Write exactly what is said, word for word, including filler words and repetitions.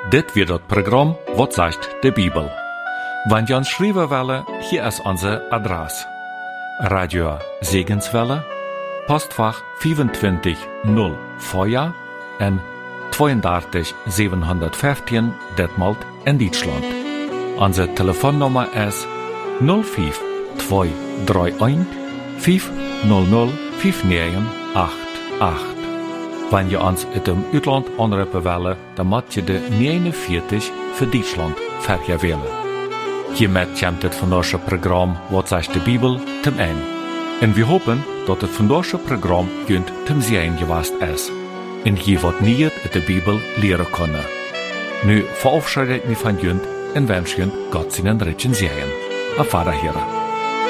Dit wird das Programm «Was sagt die Bibel?». Wenn ihr uns schreiben wollt, hier ist unsere Adresse. Radio Segenswelle, Postfach vierundzwanzig null vier en drieëndertig zevenhonderdvijftien Detmold in Deutschland. Unsere Telefonnummer ist null fünf zwei drei eins fünf null null fünf neun acht acht. Wenn ihr uns in dem Ausland anrufen wollt, dann müsst ihr de negenenveertig für Deutschland vergewählen. Hiermit kommt das vandaagse Programm «Wat sagt die Bibel?» zum Ende. Und wir hoffen, dass das vandaagse Programm junt zum Sehen gewesen ist. Und je wat nieuws uit de Bibel leren kunnen. Nu verabschiede ik me van junt en wens junt God zijn rijtjen Sehen. Auf Wiederhören.